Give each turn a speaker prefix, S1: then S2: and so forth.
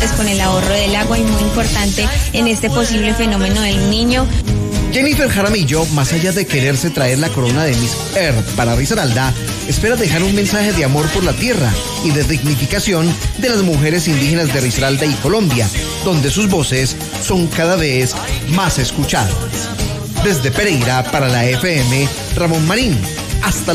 S1: con el ahorro del agua y muy importante en este posible fenómeno del Niño.
S2: Jennifer Jaramillo, más allá de quererse traer la corona de Miss Earth para Risaralda, espera dejar un mensaje de amor por la tierra y de dignificación de las mujeres indígenas de Risaralda y Colombia, donde sus voces son cada vez más escuchadas. Desde Pereira para la FM, Ramón Marín. Hasta